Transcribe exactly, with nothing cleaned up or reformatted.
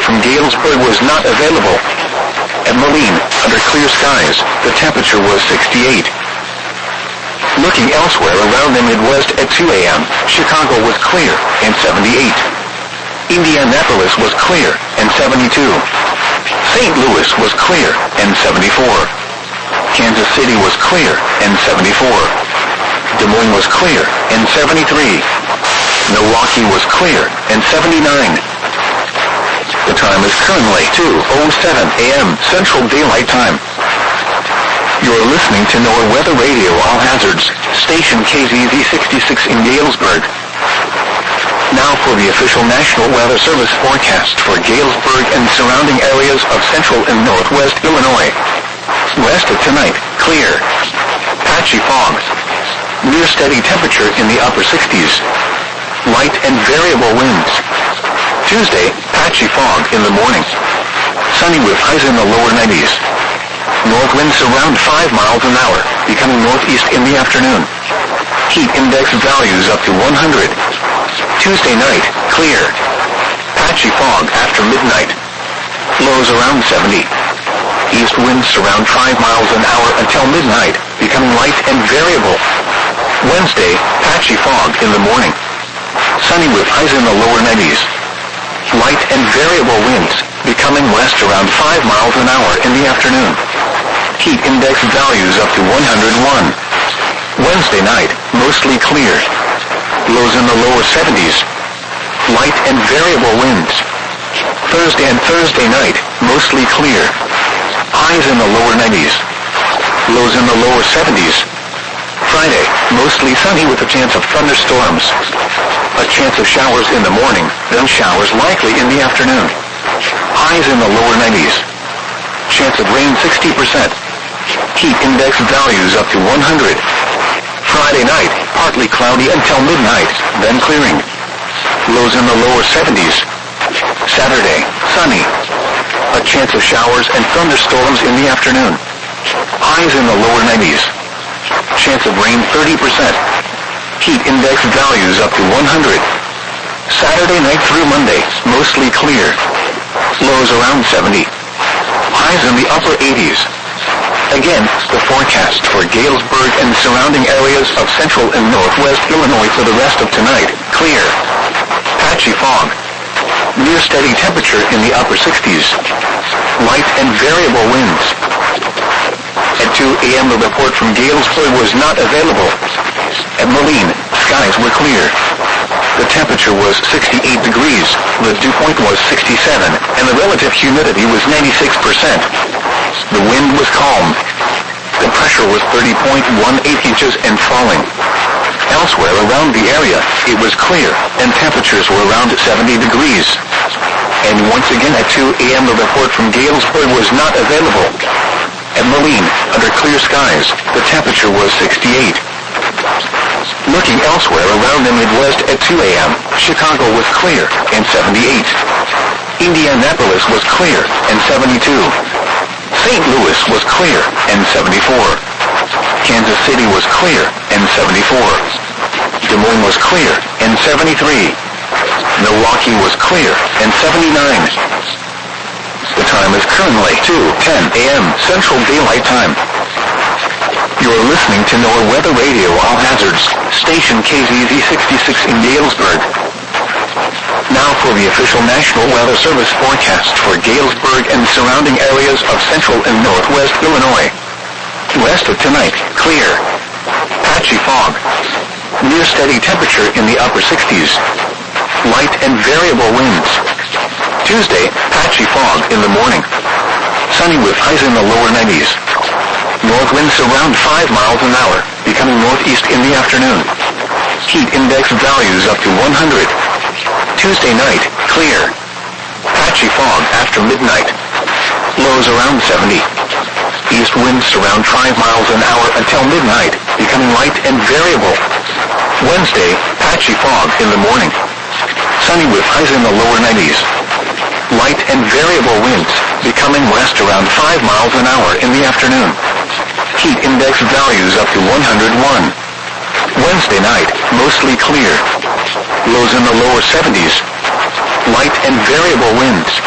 from Galesburg was not available. At Moline, under clear skies, the temperature was sixty-eight. Looking elsewhere around the Midwest at two a.m., Chicago was clear and seventy-eight. Indianapolis was clear and seventy-two. Saint Louis was clear and seventy-four. Kansas City was clear and seventy-four. Des Moines was clear and seventy-three. Milwaukee was clear and seventy-nine. The time is currently two oh seven a.m. Central Daylight Time. You're listening to NOAA Weather Radio All Hazards, station K Z Z sixty-six in Galesburg. Now for the official National Weather Service forecast for Galesburg and surrounding areas of central and northwest Illinois. West of tonight, clear. Patchy fog. Near steady temperature in the upper sixties. Light and variable winds. Tuesday, patchy fog in the morning. Sunny with highs in the lower nineties. North winds around five miles an hour, becoming northeast in the afternoon. Heat index values up to one hundred. Tuesday night, clear. Patchy fog after midnight. Lows around seventy. East winds around five miles an hour until midnight, becoming light and variable. Wednesday, patchy fog in the morning. Sunny with highs in the lower nineties. Light and variable winds, becoming west around five miles an hour in the afternoon. Heat index values up to one hundred one. Wednesday night, mostly clear. Lows in the lower seventies. Light and variable winds. Thursday and Thursday night, mostly clear. Highs in the lower nineties. Lows in the lower seventies. Friday, mostly sunny with a chance of thunderstorms. A chance of showers in the morning, then showers likely in the afternoon. Highs in the lower nineties. Chance of rain sixty percent. Heat index values up to one hundred. Friday night, partly cloudy until midnight, then clearing. Lows in the lower seventies. Saturday, sunny. A chance of showers and thunderstorms in the afternoon. Highs in the lower nineties. Chance of rain thirty percent. Heat index values up to one hundred. Saturday night through Monday, mostly clear. Lows around seventy. Highs in the upper eighties. Again, the forecast for Galesburg and surrounding areas of central and northwest Illinois for the rest of tonight, clear. Patchy fog. Near steady temperature in the upper sixties. Light and variable winds. At two a.m. the report from Galesburg was not available. At Moline, skies were clear. The temperature was sixty-eight degrees, the dew point was sixty-seven, and the relative humidity was ninety-six percent. The wind was calm. The pressure was thirty point one eight inches and falling. Elsewhere around the area, it was clear, and temperatures were around seventy degrees. And once again at two a.m. the report from Galesburg was not available. At Moline, under clear skies, the temperature was sixty-eight. Looking elsewhere around the Midwest at two a.m., Chicago was clear and seventy-eight. Indianapolis was clear and seventy-two. Saint Louis was clear and seventy-four. Kansas City was clear and seventy-four. Des Moines was clear and seventy-three. Milwaukee was clear and seventy-nine. The time is currently two ten a.m. Central Daylight Time. You're listening to NOAA Weather Radio All Hazards, station K Z Z sixty-six in Galesburg. Now for the official National Weather Service forecast for Galesburg and surrounding areas of central and northwest Illinois. West of tonight, clear. Patchy fog. Near steady temperature in the upper sixties. Light and variable winds. Tuesday, patchy fog in the morning. Sunny with highs in the lower nineties. North winds around five miles an hour, becoming northeast in the afternoon. Heat index values up to one hundred. Tuesday night, clear. Patchy fog after midnight. Lows around seventy. East winds around five miles an hour until midnight, becoming light and variable. Wednesday, patchy fog in the morning. Sunny with highs in the lower nineties. Light and variable winds, becoming west around five miles an hour in the afternoon. Heat index values up to one hundred one. Wednesday night, mostly clear. Lows in the lower seventies. Light and variable winds,